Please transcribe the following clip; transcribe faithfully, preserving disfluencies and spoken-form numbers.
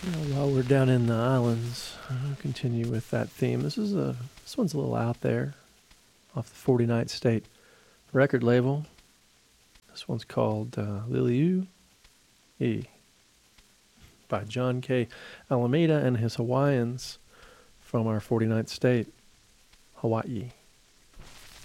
Well, while we're down in the islands, I'll continue with that theme. This is a this one's a little out there, off the forty-ninth State record label. This one's called uh, Liliu E by John K. Alameda and his Hawaiians from our forty-ninth State, Hawaii.